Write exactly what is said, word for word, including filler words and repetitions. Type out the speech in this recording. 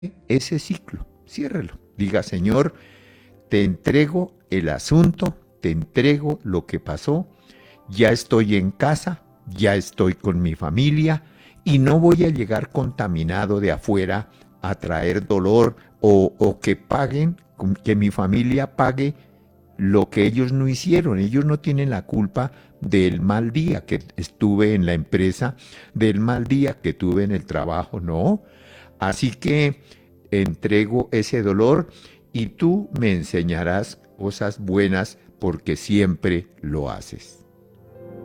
ese ciclo, ciérrelo. Diga, Señor, te entrego el asunto, te entrego lo que pasó, ya estoy en casa, ya estoy con mi familia y no voy a llegar contaminado de afuera a traer dolor o, o que paguen, que mi familia pague lo que ellos no hicieron. Ellos no tienen la culpa del mal día que estuve en la empresa, del mal día que tuve en el trabajo, no. Así que entrego ese dolor y tú me enseñarás cosas buenas porque siempre lo haces.